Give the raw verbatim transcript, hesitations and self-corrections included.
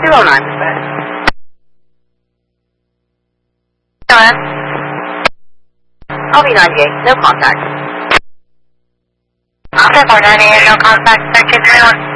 two oh nine. Hello? L B ninety-eight, no contact. Alpha four ninety-eight, no contact, thirteen three one.